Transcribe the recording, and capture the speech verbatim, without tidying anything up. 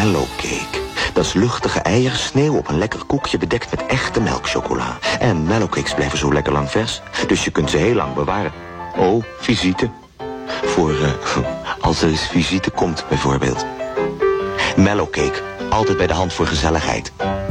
mellowcake. Dat is luchtige eiersneeuw op een lekker koekje bedekt met echte melkchocola. En mellowcakes blijven zo lekker lang vers, dus je kunt ze heel lang bewaren. Oh, visite. Voor uh, als er eens visite komt, bijvoorbeeld. Mellowcake, altijd bij de hand voor gezelligheid.